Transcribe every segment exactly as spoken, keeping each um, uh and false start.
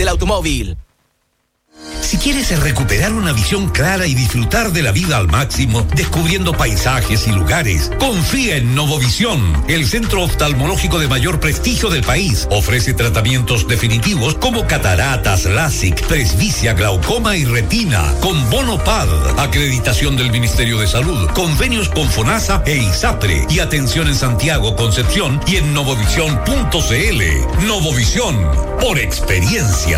del automóvil. Si quieres recuperar una visión clara y disfrutar de la vida al máximo, descubriendo paisajes y lugares, confía en Novovisión, el centro oftalmológico de mayor prestigio del país. Ofrece tratamientos definitivos como cataratas, LASIK, presbicia, glaucoma y retina, con bono P A D, acreditación del Ministerio de Salud, convenios con FONASA e ISAPRE, y atención en Santiago, Concepción y en novovisión punto c l. Novovisión, por experiencia.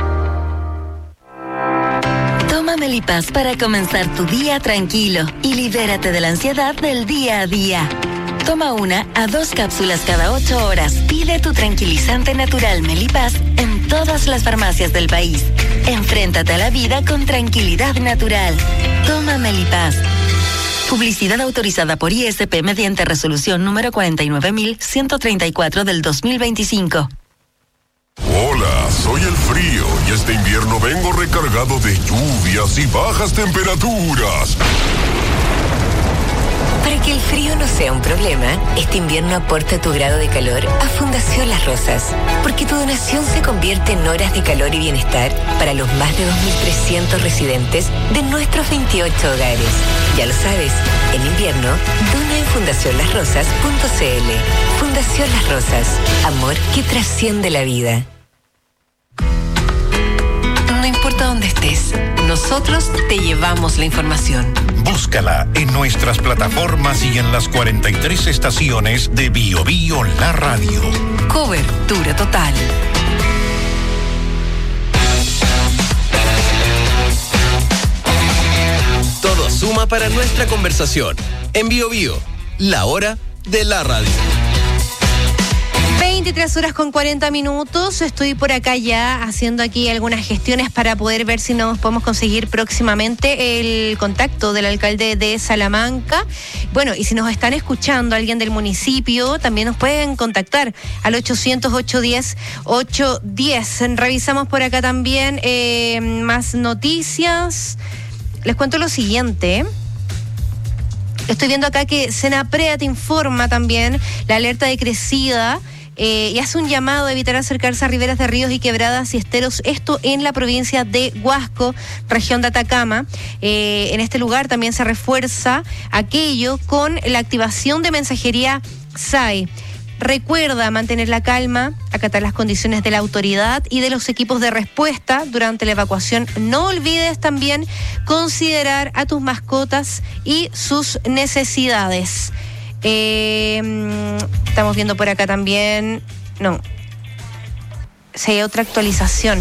Toma Melipaz para comenzar tu día tranquilo y libérate de la ansiedad del día a día. Toma una a dos cápsulas cada ocho horas. Pide tu tranquilizante natural Melipaz en todas las farmacias del país. Enfréntate a la vida con tranquilidad natural. Toma Melipaz. Publicidad autorizada por I S P mediante resolución número cuarenta y nueve mil ciento treinta y cuatro del dos mil veinticinco. Hola, soy el frío y este invierno vengo recargado de lluvias y bajas temperaturas. Para que el frío no sea un problema, este invierno aporta tu grado de calor a Fundación Las Rosas, porque tu donación se convierte en horas de calor y bienestar para los más de dos mil trescientos residentes de nuestros veintiocho hogares. Ya lo sabes, en invierno, dona en fundación las rosas punto c l. Fundación Las Rosas, amor que trasciende la vida. No importa dónde estés, nosotros te llevamos la información. Búscala en nuestras plataformas y en las cuarenta y tres estaciones de Bio Bio La Radio. Cobertura total. Todo suma para nuestra conversación. En Bio Bio, la hora de la radio. veintitrés horas con cuarenta minutos. Estoy por acá ya haciendo aquí algunas gestiones para poder ver si nos podemos conseguir próximamente el contacto del alcalde de Salamanca. Bueno, y si nos están escuchando alguien del municipio, también nos pueden contactar al ochocientos, ochocientos diez, ochocientos diez. Revisamos por acá también eh, más noticias. Les cuento lo siguiente. Estoy viendo acá que Senapred informa también la alerta de crecida eh, y hace un llamado a evitar acercarse a riberas de ríos y quebradas y esteros, esto en la provincia de Huasco, región de Atacama. Eh, en este lugar también se refuerza aquello con la activación de mensajería S A E. Recuerda mantener la calma, acatar las condiciones de la autoridad y de los equipos de respuesta durante la evacuación. No olvides también considerar a tus mascotas y sus necesidades. Eh, estamos viendo por acá también... No. Si hay otra actualización.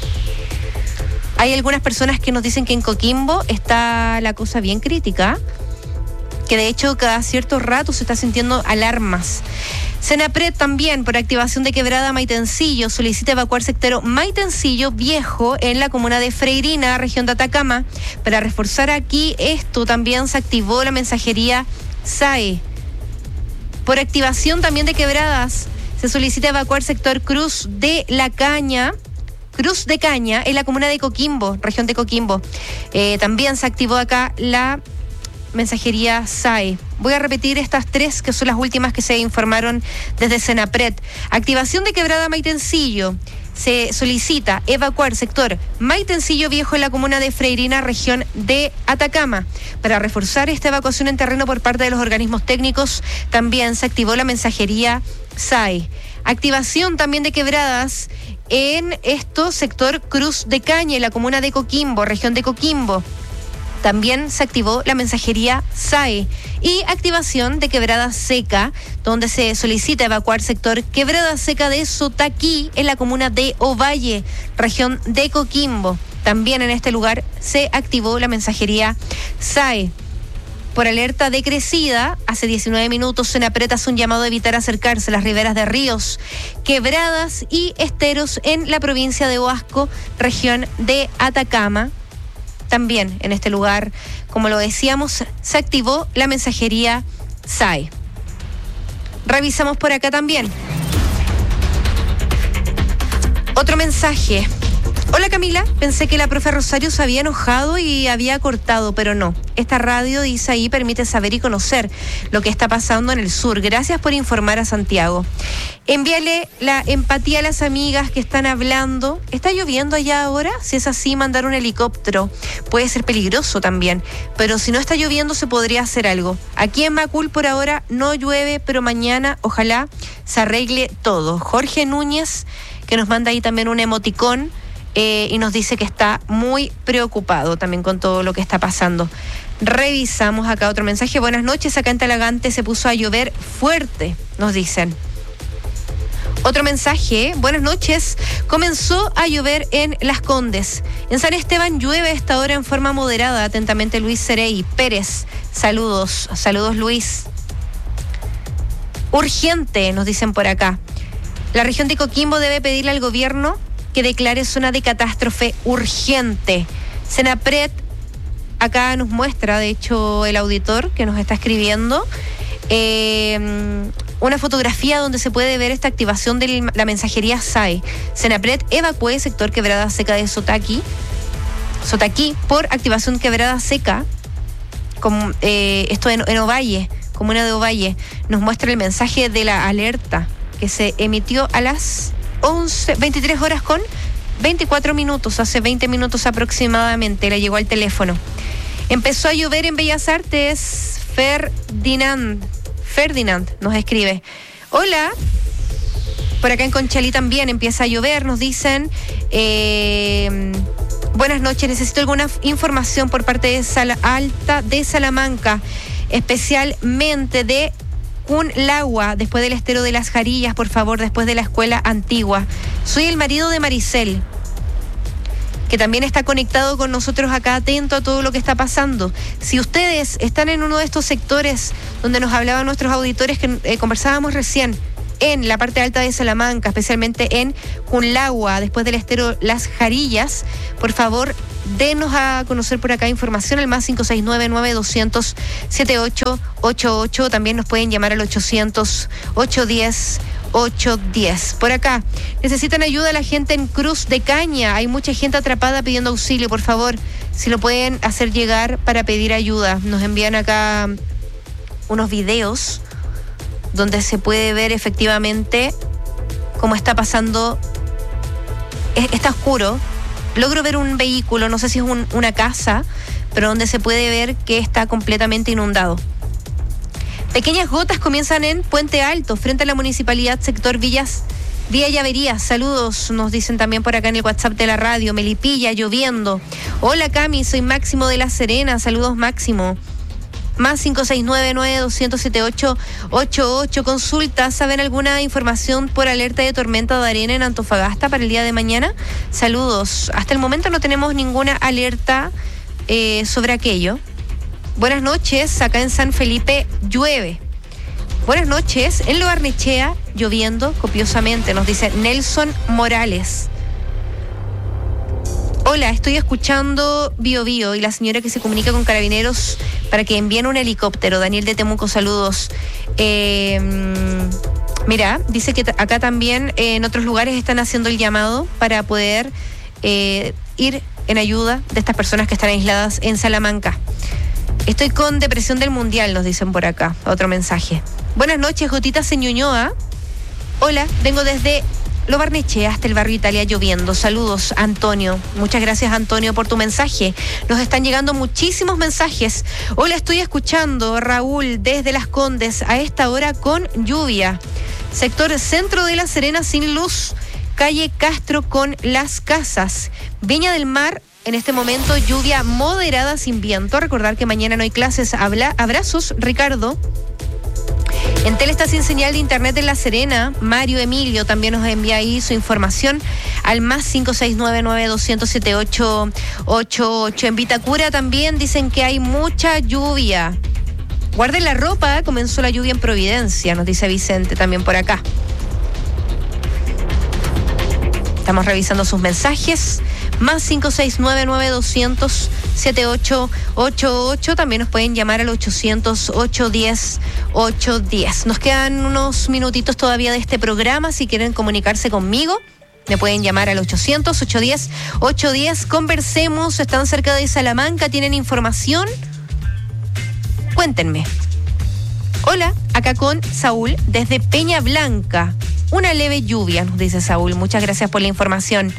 Hay algunas personas que nos dicen que en Coquimbo está la cosa bien crítica, que de hecho cada cierto rato se está sintiendo alarmas. Senapred también, por activación de quebrada Maitencillo, solicita evacuar sector Maitencillo Viejo en la comuna de Freirina, región de Atacama. Para reforzar aquí esto, también se activó la mensajería S A E. Por activación también de quebradas, se solicita evacuar sector Cruz de la Caña, Cruz de Caña, en la comuna de Coquimbo, región de Coquimbo. Eh, también se activó acá la mensajería S A E. Voy a repetir estas tres que son las últimas que se informaron desde Senapred. Activación de quebrada Maitencillo. Se solicita evacuar sector Maitencillo Viejo en la comuna de Freirina, región de Atacama. Para reforzar esta evacuación en terreno por parte de los organismos técnicos, también se activó la mensajería S A E. Activación también de quebradas en esto sector Cruz de Caña en la comuna de Coquimbo, región de Coquimbo. También se activó la mensajería S A E y activación de quebrada seca, donde se solicita evacuar sector quebrada seca de Sotaquí en la comuna de Ovalle, región de Coquimbo. También en este lugar se activó la mensajería S A E. Por alerta de crecida, hace diecinueve minutos Senapred hace un llamado a evitar acercarse a las riberas de ríos, quebradas y esteros en la provincia de Huasco, región de Atacama. También en este lugar, como lo decíamos, se activó la mensajería S A E. Revisamos por acá también. Otro mensaje Hola Camila, pensé que la profe Rosario se había enojado y había cortado, pero no. Esta radio, dice ahí, permite saber y conocer lo que está pasando en el sur. Gracias por informar a Santiago. Envíale la empatía a las amigas que están hablando. ¿Está lloviendo allá ahora? Si es así, mandar un helicóptero. Puede ser peligroso también, pero si no está lloviendo se podría hacer algo. Aquí en Macul por ahora no llueve, pero mañana ojalá se arregle todo. Jorge Núñez, que nos manda ahí también un emoticón, Eh, y nos dice que está muy preocupado también con todo lo que está pasando. Revisamos acá otro mensaje. Buenas noches, acá en Talagante se puso a llover fuerte, nos dicen. Otro mensaje, buenas noches, comenzó a llover en Las Condes. En San Esteban llueve a esta hora en forma moderada. Atentamente Luis Cerey Pérez. Saludos, saludos Luis. Urgente, nos dicen por acá. La región de Coquimbo debe pedirle al gobierno que declare zona de catástrofe urgente. Senapred, acá nos muestra, de hecho, el auditor que nos está escribiendo, eh, una fotografía donde se puede ver esta activación de la mensajería S A E. Senapred evacúe sector Quebrada Seca de Sotaqui, Sotaquí por activación Quebrada Seca, como, eh, esto en, en Ovalle, comuna de Ovalle. Nos muestra el mensaje de la alerta que se emitió a las once, veintitrés horas con veinticuatro minutos, hace veinte minutos aproximadamente, le llegó al teléfono. Empezó a llover en Bellas Artes. Ferdinand, Ferdinand nos escribe. Hola, por acá en Conchalí también empieza a llover, nos dicen. Eh, buenas noches, necesito alguna información por parte de Sala Alta de Salamanca, especialmente de Cunlagua, después del estero de las Jarillas, por favor, después de la escuela antigua. Soy el marido de Maricel, que también está conectado con nosotros acá, atento a todo lo que está pasando. Si ustedes están en uno de estos sectores donde nos hablaban nuestros auditores que eh, conversábamos recién, en la parte alta de Salamanca, especialmente en Cunlagua, después del estero Las Jarillas, por favor, denos a conocer por acá información al más cinco seis nueve, nueve doscientos, setenta y ocho ochenta y ocho. También nos pueden llamar al ochocientos, ochocientos diez, ochocientos diez. Por acá, necesitan ayuda la gente en Cruz de Caña. Hay mucha gente atrapada pidiendo auxilio, por favor, si lo pueden hacer llegar para pedir ayuda. Nos envían acá unos videos donde se puede ver efectivamente cómo está pasando. Está oscuro. Logro ver un vehículo, no sé si es un, una casa, pero donde se puede ver que está completamente inundado. Pequeñas gotas comienzan en Puente Alto, frente a la municipalidad, sector Villas, Villa Llavería. Saludos, nos dicen también por acá en el WhatsApp de la radio. Melipilla, lloviendo. Hola Cami, soy Máximo de La Serena. Saludos Máximo. Más cinco seis nueve, nueve doscientos, setenta y ocho ochenta y ocho. Consulta, ¿saben alguna información por alerta de tormenta de arena en Antofagasta para el día de mañana? Saludos. Hasta el momento no tenemos ninguna alerta eh, sobre aquello. Buenas noches, acá en San Felipe llueve. Buenas noches, en Lo Barnechea lloviendo copiosamente, nos dice Nelson Morales. Hola, estoy escuchando Bio Bio y la señora que se comunica con Carabineros para que envíen un helicóptero. Daniel de Temuco, saludos. Eh, mira, dice que t- acá también eh, en otros lugares están haciendo el llamado para poder eh, ir en ayuda de estas personas que están aisladas en Salamanca. Estoy con depresión del mundial, nos dicen por acá. Otro mensaje. Buenas noches, Gotitas en Ñuñoa. Hola, vengo desde Lo Barnechea hasta el barrio Italia lloviendo. Saludos, Antonio. Muchas gracias, Antonio, por tu mensaje. Nos están llegando muchísimos mensajes. Hola, estoy escuchando, Raúl, desde Las Condes, a esta hora con lluvia. Sector centro de La Serena sin luz. Calle Castro con Las Casas. Viña del Mar, en este momento lluvia moderada sin viento. Recordar que mañana no hay clases. Habla, abrazos, Ricardo. Entel está sin señal de internet en La Serena. Mario Emilio también nos envía ahí su información al más cinco seis nueve, nueve doscientos, setenta y ocho ochenta y ocho. En Vitacura también dicen que hay mucha lluvia. Guarden la ropa, comenzó la lluvia en Providencia, nos dice Vicente también por acá. Estamos revisando sus mensajes. Más cinco seis nueve, nueve doscientos, setenta y ocho ochenta y ocho. También nos pueden llamar al ochocientos, ochocientos diez, ochocientos diez. Nos quedan unos minutitos todavía de este programa. Si quieren comunicarse conmigo, Me pueden llamar al ochocientos, ochocientos diez, ochocientos diez. Conversemos, están cerca de Salamanca, ¿tienen información? Cuéntenme. Hola, acá con Saúl desde Peña Blanca. Una leve lluvia, nos dice Saúl. Muchas gracias por la información.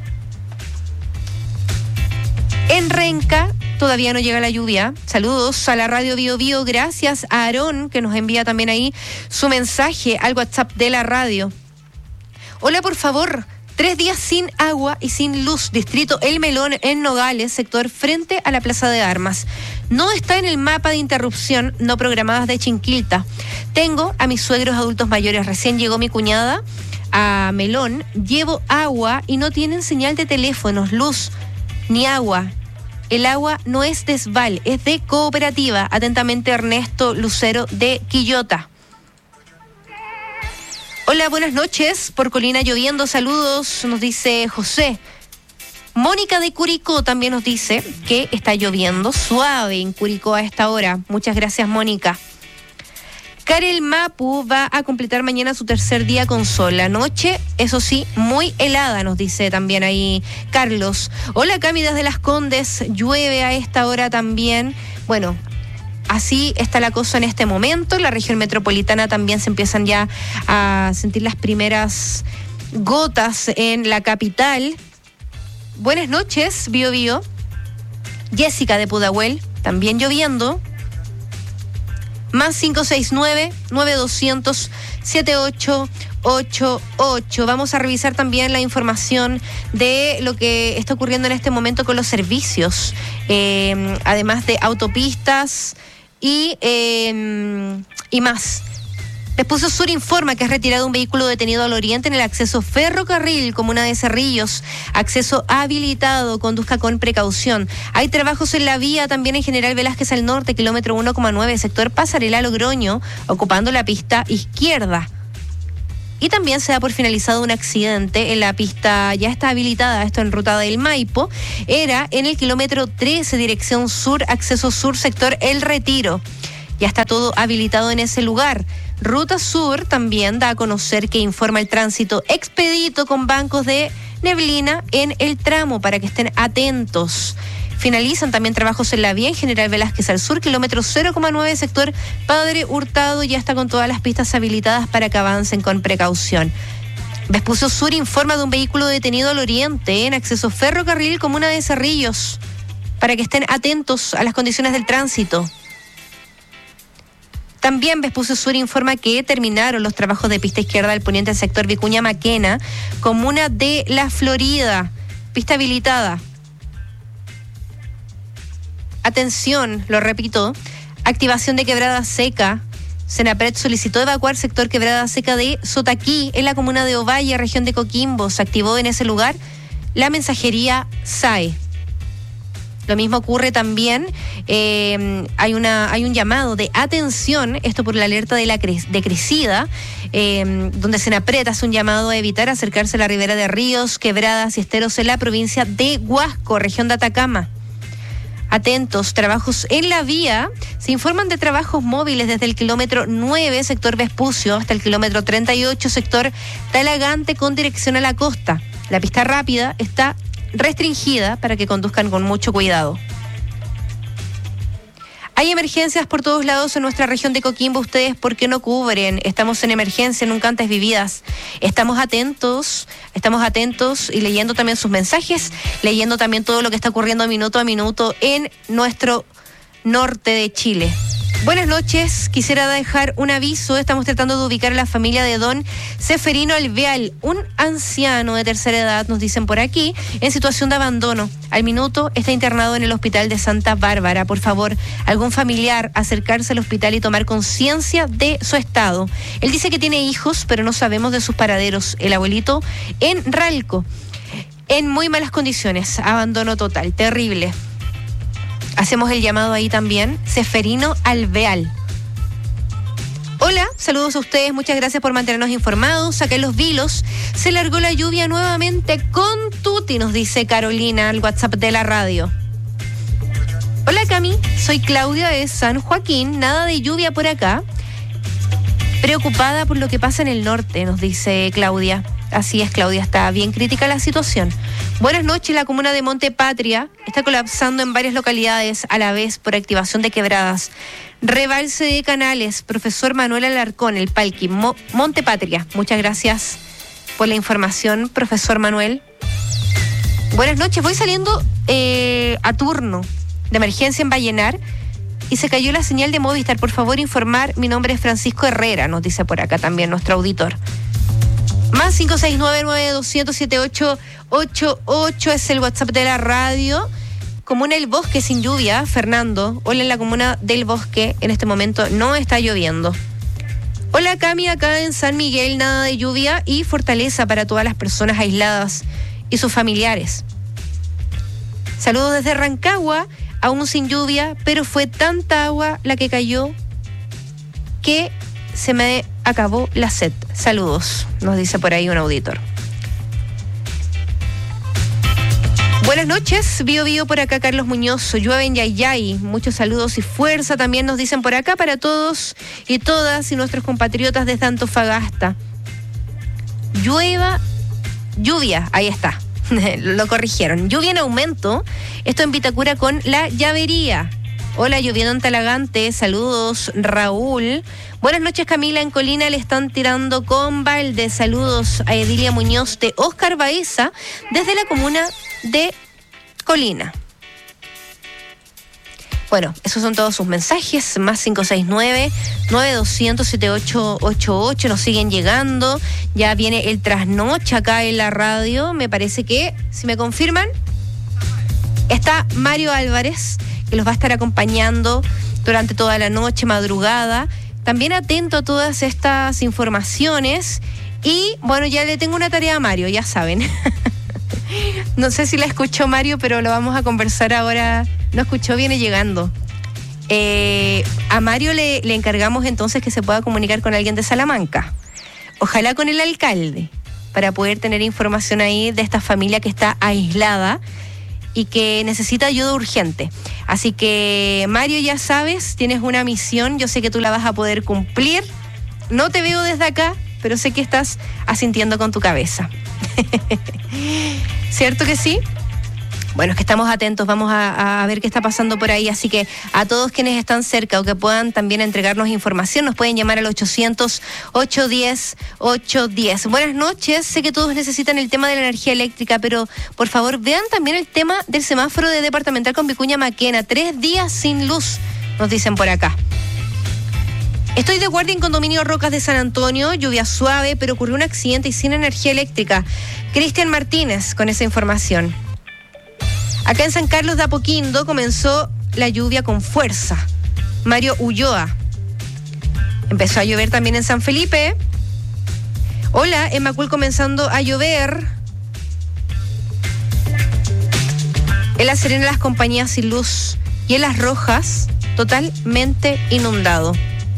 En Renca todavía no llega la lluvia. Saludos a la radio Bio Bio. Gracias a Aarón, que nos envía también ahí su mensaje al WhatsApp de la radio. Hola, por favor. Tres días sin agua y sin luz. Distrito El Melón en Nogales, sector frente a la Plaza de Armas. No está en el mapa de interrupción no programadas de Chinquilta. Tengo a mis suegros adultos mayores. Recién llegó mi cuñada a Melón. Llevo agua y no tienen señal de teléfonos, luz ni agua. El agua no es de Esval, es de Cooperativa. Atentamente, Ernesto Lucero de Quillota. Hola, buenas noches. Por Colina lloviendo, saludos, nos dice José. Mónica de Curicó también nos dice que está lloviendo suave en Curicó a esta hora. Muchas gracias, Mónica. Karel Mapu va a completar mañana su tercer día con sol. La noche, eso sí, muy helada, nos dice también ahí Carlos. Hola, Cami desde Las Condes. Llueve a esta hora también. Bueno, así está la cosa en este momento. En la región metropolitana también se empiezan ya a sentir las primeras gotas en la capital. Buenas noches, Bio Bio. Jessica de Pudahuel, también lloviendo. Más cinco seis nueve, nueve dos cero cero, siete ocho ocho ocho. Vamos a revisar también la información de lo que está ocurriendo en este momento con los servicios, eh, además de autopistas y, eh, y más. Vespucio Sur informa que es retirado un vehículo detenido al oriente en el acceso ferrocarril, comuna de Cerrillos. Acceso habilitado, conduzca con precaución. Hay trabajos en la vía también en General Velázquez al norte, kilómetro uno coma nueve, sector Pasarela Logroño, ocupando la pista izquierda. Y también se da por finalizado un accidente en la pista, ya está habilitada, esto en ruta del Maipo, era en el kilómetro trece, dirección sur, acceso sur, sector El Retiro. Ya está todo habilitado en ese lugar. Ruta Sur también da a conocer que informa el tránsito expedito con bancos de neblina en el tramo para que estén atentos. Finalizan también trabajos en la vía en General Velázquez al sur, kilómetro cero coma nueve, sector Padre Hurtado, ya está con todas las pistas habilitadas para que avancen con precaución. Vespucio Sur informa de un vehículo detenido al oriente en acceso ferrocarril, comuna de Cerrillos, para que estén atentos a las condiciones del tránsito. También Vespucio Sur informa que terminaron los trabajos de pista izquierda al poniente del sector Vicuña Maquena, comuna de La Florida, pista habilitada. Atención, lo repito, activación de quebrada seca. Senapred solicitó evacuar sector quebrada seca de Sotaquí, en la comuna de Ovalle, región de Coquimbo. Se activó en ese lugar la mensajería S A E. Lo mismo ocurre también, eh, hay una hay un llamado de atención, esto por la alerta de la cre- de crecida, eh, donde Senapred hace un llamado a evitar acercarse a la ribera de ríos, quebradas y esteros en la provincia de Huasco, región de Atacama. Atentos, trabajos en la vía. Se informan de trabajos móviles desde el kilómetro nueve, sector Vespucio, hasta el kilómetro treinta y ocho, sector Talagante, con dirección a la costa. La pista rápida está restringida para que conduzcan con mucho cuidado. Hay emergencias por todos lados en nuestra región de Coquimbo. ¿Ustedes por qué no cubren? Estamos en emergencia, nunca antes vividas. Estamos atentos, estamos atentos y leyendo también sus mensajes, leyendo también todo lo que está ocurriendo minuto a minuto en nuestro norte de Chile. Buenas noches, quisiera dejar un aviso. Estamos tratando de ubicar a la familia de don Seferino Alveal, un anciano de tercera edad, nos dicen por aquí, en situación de abandono. Al minuto está internado en el hospital de Santa Bárbara. Por favor, algún familiar acercarse al hospital y tomar conciencia de su estado. Él dice que tiene hijos, pero no sabemos de sus paraderos. El abuelito en Ralco, en muy malas condiciones, abandono total, terrible. Hacemos el llamado ahí también, Seferino Alveal. Hola, saludos a ustedes, muchas gracias por mantenernos informados. Acá en Los Vilos se largó la lluvia nuevamente con tuti, nos dice Carolina al WhatsApp de la radio. Hola Cami, soy Claudia de San Joaquín, nada de lluvia por acá. Preocupada por lo que pasa en el norte, nos dice Claudia. Así es, Claudia, está bien crítica la situación. Buenas noches, la comuna de Monte Patria está colapsando en varias localidades a la vez por activación de quebradas. Rebalse de canales, profesor Manuel Alarcón, el Palqui, Mo- Monte Patria. Muchas gracias por la información, profesor Manuel. Buenas noches, voy saliendo eh, a turno de emergencia en Vallenar y se cayó la señal de Movistar. Por favor, informar, mi nombre es Francisco Herrera, nos dice por acá también nuestro auditor. Más cinco seis nueve, nueve dos cero cero, siete ocho ocho ocho es el WhatsApp de la radio. Comuna del Bosque sin lluvia, Fernando. Hola, en la comuna del Bosque en este momento no está lloviendo. Hola, Cami, acá en San Miguel nada de lluvia y fortaleza para todas las personas aisladas y sus familiares. Saludos desde Rancagua, aún sin lluvia, pero fue tanta agua la que cayó que se me acabó la sed. Saludos, nos dice por ahí un auditor. Buenas noches, Bio Bio por acá, Carlos Muñoz. Llueve en Yayay. Muchos saludos y fuerza también nos dicen por acá para todos y todas y nuestros compatriotas desde Antofagasta. Llueva, lluvia, ahí está. Lo corrigieron. Lluvia en aumento. Esto en Vitacura con La Llavería. Hola, lloviendo en Talagante. Saludos, Raúl. Buenas noches, Camila. En Colina le están tirando con balde. Saludos a Edilia Muñoz de Oscar Baeza desde la comuna de Colina. Bueno, esos son todos sus mensajes. Más cinco seis nueve, nueve dos cero cero, siete ocho ocho ocho. Nos siguen llegando. Ya viene el trasnoche acá en la radio. Me parece que, si me confirman, está Mario Álvarez, que los va a estar acompañando durante toda la noche, madrugada. También atento a todas estas informaciones. Y, bueno, ya le tengo una tarea a Mario, ya saben. No sé si la escuchó Mario, pero lo vamos a conversar ahora. No escuchó, viene llegando. Eh, a Mario le, le encargamos entonces que se pueda comunicar con alguien de Salamanca. Ojalá con el alcalde, para poder tener información ahí de esta familia que está aislada y que necesita ayuda urgente. Así que, Mario, ya sabes, tienes una misión. Yo sé que tú la vas a poder cumplir. No te veo desde acá, pero sé que estás asintiendo con tu cabeza. ¿Cierto que sí? Bueno, es que estamos atentos, vamos a, a ver qué está pasando por ahí, así que a todos quienes están cerca o que puedan también entregarnos información, nos pueden llamar al ochocientos, ochocientos diez, ochocientos diez. Buenas noches, sé que todos necesitan el tema de la energía eléctrica, pero por favor vean también el tema del semáforo de Departamental con Vicuña Maquena, tres días sin luz, nos dicen por acá. Estoy de guardia en condominio Rocas de San Antonio, lluvia suave, pero ocurrió un accidente y sin energía eléctrica. Cristian Martínez con esa información. Acá en San Carlos de Apoquindo comenzó la lluvia con fuerza. Mario Ulloa. Empezó a llover también en San Felipe. Hola, en Macul comenzando a llover. En La Serena las compañías sin luz y en Las Rojas totalmente inundado.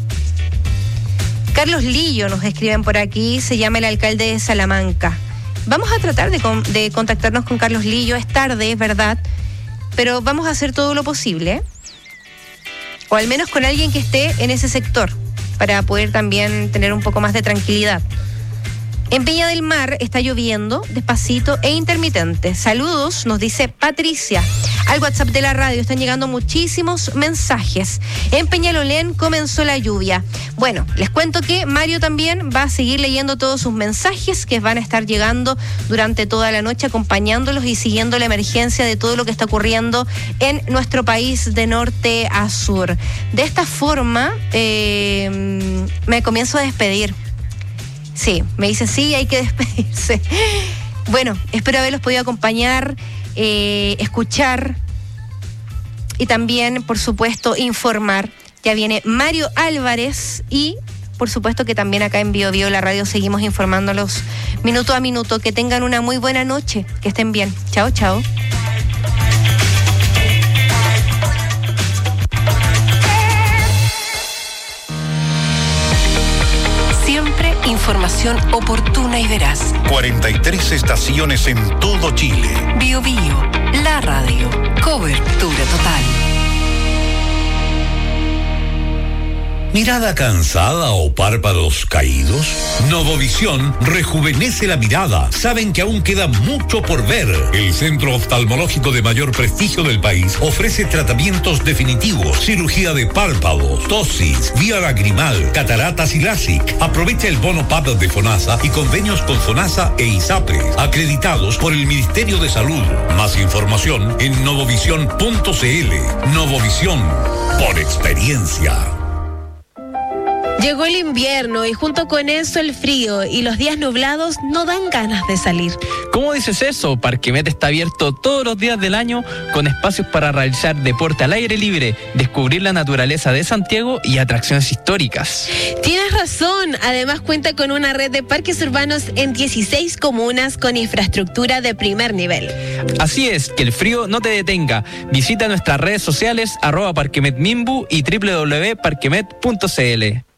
Carlos Lillo nos escriben por aquí, se llama el alcalde de Salamanca. Vamos a tratar de, con, de contactarnos con Carlos Lillo, es tarde, es verdad, pero vamos a hacer todo lo posible, o al menos con alguien que esté en ese sector, para poder también tener un poco más de tranquilidad. En Peña del Mar está lloviendo despacito e intermitente. Saludos, nos dice Patricia. Al WhatsApp de la radio están llegando muchísimos mensajes. En Peñalolén comenzó la lluvia. Bueno, les cuento que Mario también va a seguir leyendo todos sus mensajes que van a estar llegando durante toda la noche, acompañándolos y siguiendo la emergencia de todo lo que está ocurriendo en nuestro país de norte a sur. De esta forma, eh, me comienzo a despedir. Sí, me dicen sí, hay que despedirse. Bueno, espero haberlos podido acompañar, eh, escuchar y también, por supuesto, informar. Ya viene Mario Álvarez y, por supuesto, que también acá en Bio Bio la radio seguimos informándolos minuto a minuto. Que tengan una muy buena noche, que estén bien. Chao, chao. Información oportuna y veraz. cuarenta y tres estaciones en todo Chile. Bio Bio, la radio. Cobertura total. ¿Mirada cansada o párpados caídos? Novovisión rejuvenece la mirada. Saben que aún queda mucho por ver. El centro oftalmológico de mayor prestigio del país ofrece tratamientos definitivos, cirugía de párpados, tosis, vía lagrimal, cataratas y LASIK. Aprovecha el bono P A D de FONASA y convenios con FONASA e ISAPRE, acreditados por el Ministerio de Salud. Más información en novovisión punto c l. Novovisión, por experiencia. Llegó el invierno y junto con eso el frío, y los días nublados no dan ganas de salir. ¿Cómo dices eso? Parquemet está abierto todos los días del año con espacios para realizar deporte al aire libre, descubrir la naturaleza de Santiago y atracciones históricas. Tienes razón, además cuenta con una red de parques urbanos en dieciséis comunas con infraestructura de primer nivel. Así es, que el frío no te detenga. Visita nuestras redes sociales arroba parquemetmimbu y doble u doble u doble u punto parquemet punto c l.